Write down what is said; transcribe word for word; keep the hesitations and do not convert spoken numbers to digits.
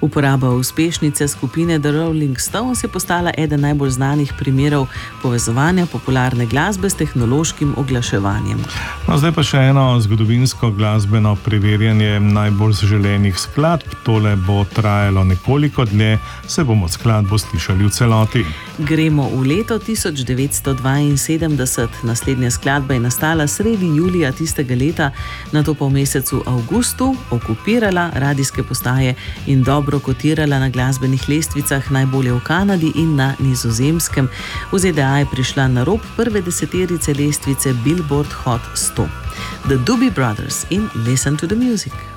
Uporaba uspešnice skupine The Rolling Stones je postala eden najbolj znanih primerov povezovanja popularne glasbe s tehnološkim oglaševanjem. No, zdaj pa še eno zgodovinsko glasbeno preverjanje najbolj zaželenih skladb. Tole bo trajalo nekoliko dlje, se bomo skladbo slišali v celoti. Gremo v leto tisoč devetsto dvainsedemdeset. Naslednja skladba je nastala sredi julija tistega leta, nato pa v mesecu avgustu okupirala radijske postaje in dobro kotirala na glasbenih lestvicah, najbolje v Kanadi in na Nizozemskem. V Z D A je prišla na rob prve deseterice lestvice Billboard Hot sto. The Doobie Brothers in Listen to the Music.